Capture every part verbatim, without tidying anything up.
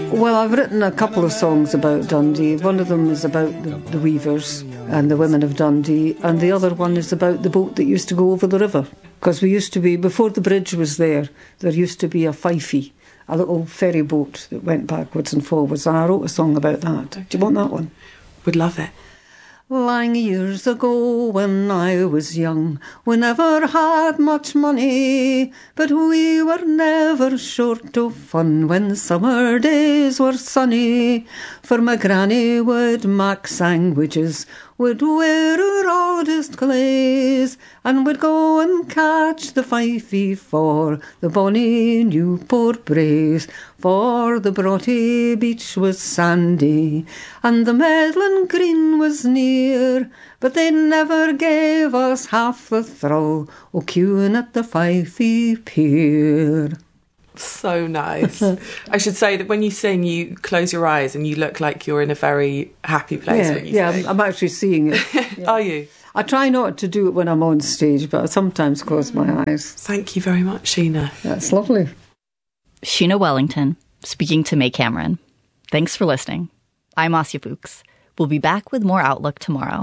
Well, I've written a couple of songs about Dundee. One of them is about the, the weavers and the women of Dundee, and the other one is about the boat that used to go over the river. Because we used to be, before the bridge was there, there used to be a fifey, a little ferry boat that went backwards and forwards, and I wrote a song about that. Okay. Do you want that one? Would love it. Long years ago when I was young, we never had much money, but we were never short of fun when summer days were sunny. For my granny would mak sandwiches, would wear her oldest clays, and would go and catch the fifey for the bonny Newport braes. For the Broughty beach was sandy, and the Medlin Green was near, but they never gave us half the thrill o' queuing at the fifey pier. So nice. I should say that when you sing, you close your eyes and you look like you're in a very happy place Yeah, when you yeah, sing. I'm actually seeing it. Yeah. Are you? I try not to do it when I'm on stage, but I sometimes close my eyes. Thank you very much, Sheena. That's lovely. Sheena Wellington, speaking to May Cameron. Thanks for listening. I'm Asya Fuchs. We'll be back with more Outlook tomorrow.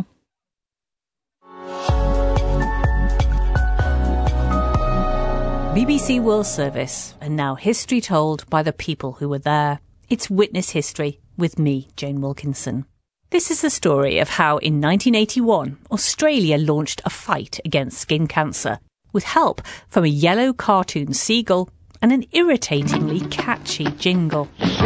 B B C World Service, and now history told by the people who were there. It's Witness History with me, Jane Wilkinson. This is the story of how in nineteen eighty-one, Australia launched a fight against skin cancer with help from a yellow cartoon seagull and an irritatingly catchy jingle.